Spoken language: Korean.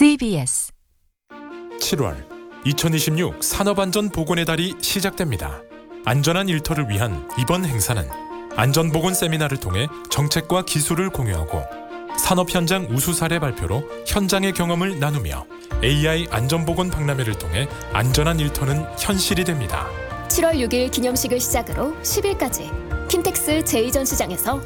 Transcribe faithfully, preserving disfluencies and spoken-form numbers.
씨비에스 칠월 이천이십육 산업안전보건의 달이 시작됩니다. 안전한 일터를 위한 이번 행사는 안전보건 세미나를 통해 정책과 기술을 공유하고 산업 현장 우수 사례 발표로 현장의 경험을 나누며 에이아이 안전보건 박람회를 통해 안전한 일터는 현실이 됩니다. 칠월 육일 기념식을 시작으로 십일까지 킨텍스 제이 전 시장에서